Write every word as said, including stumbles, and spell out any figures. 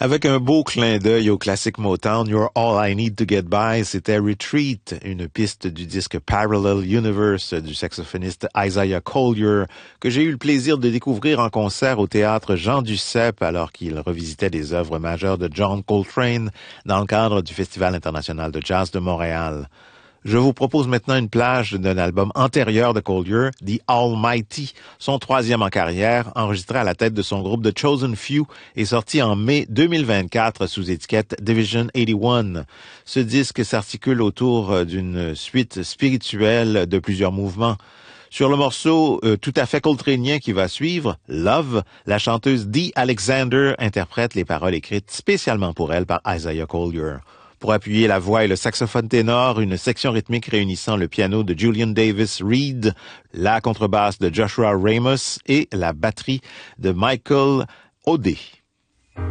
Avec un beau clin d'œil au classique Motown, You're All I Need to Get By, c'était Retreat, une piste du disque Parallel Universe du saxophoniste Isaiah Collier, que j'ai eu le plaisir de découvrir en concert au théâtre Jean Duceppe alors qu'il revisitait des œuvres majeures de John Coltrane dans le cadre du Festival international de jazz de Montréal. Je vous propose maintenant une plage d'un album antérieur de Collier, The Almighty, son troisième en carrière, enregistré à la tête de son groupe The Chosen Few et sorti en mai deux mille vingt-quatre sous étiquette Division quatre-vingt-un. Ce disque s'articule autour d'une suite spirituelle de plusieurs mouvements. Sur le morceau euh, tout à fait coltranien qui va suivre, Love, la chanteuse Dee Alexander interprète les paroles écrites spécialement pour elle par Isaiah Collier. Pour appuyer la voix et le saxophone ténor, une section rythmique réunissant le piano de Julian Davis Reed, la contrebasse de Joshua Ramos et la batterie de Michael Odeh.